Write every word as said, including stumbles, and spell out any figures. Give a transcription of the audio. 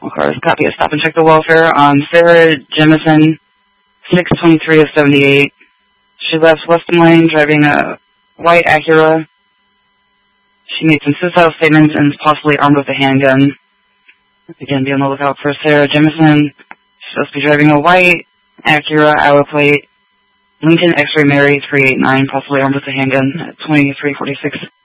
cars. Copy a stop and check the welfare on Sarah Jemison, six twenty-three of seventy-eight. She left West Des Moines driving a white Acura. She made some suicidal statements and is possibly armed with a handgun. Again, be on the lookout for Sarah Jemison. She's supposed to be driving a white Acura, Iowa plate, Lincoln X-Ray Mary three eight nine, possibly armed with a handgun at twenty-three forty-six